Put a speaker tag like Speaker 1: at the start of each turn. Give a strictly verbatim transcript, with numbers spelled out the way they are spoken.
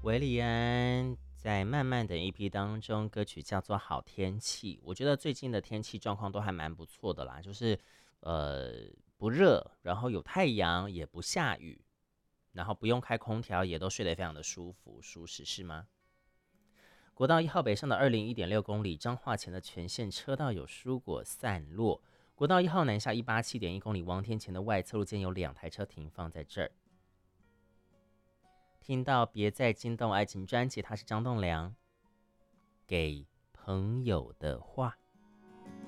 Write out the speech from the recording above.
Speaker 1: 维里安在慢慢的 E P 当中，歌曲叫做《好天气》。我觉得最近的天气状况都还蛮不错的啦，就是呃不热，然后有太阳，也不下雨，然后不用开空调，也都睡得非常的舒服舒适，是吗？国道一号北上的二零一点六公里，彰化前的全线车道有蔬果散落。国道一号南下一八七点一公里，王天前的外侧路间有两台车停放在这儿。听到《别再惊动爱情》专辑，他是张栋梁给朋友的话。